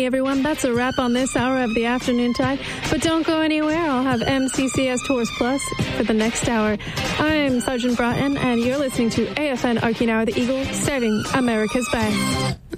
Okay, everyone, that's a wrap on this hour of the Afternoon Tide. But don't go anywhere. I'll have MCCS Tours Plus for the next hour. I'm Sergeant Broughton, and you're listening to AFN Archinauer, the Eagle, serving America's best.